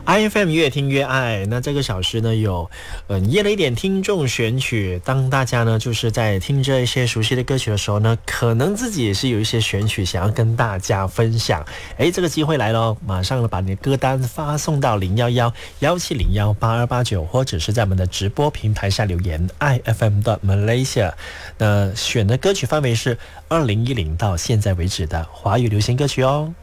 IFM 越听越爱。那这个小时呢，有耶了一点听众选曲。当大家呢就是在听这一些熟悉的歌曲的时候呢，可能自己也是有一些选曲想要跟大家分享。这个机会来了，马上把你的歌单发送到011-1701-8289，或者是在我们的直播平台下留言 IFM.Malaysia。那选的歌曲范围是2010到现在为止的华语流行歌曲哦。